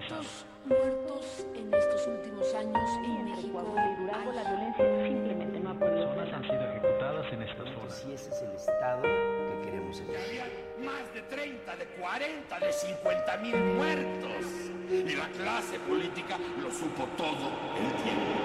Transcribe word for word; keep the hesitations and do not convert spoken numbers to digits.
generalizado. Muertos en estos últimos años en México. En Durango la violencia simplemente no ha podido Personas han sido ejecutadas en esta zona. Si ese es el estado que queremos en México. Había más de treinta, de cuarenta, de cincuenta mil muertos. Y la clase política lo supo todo el tiempo.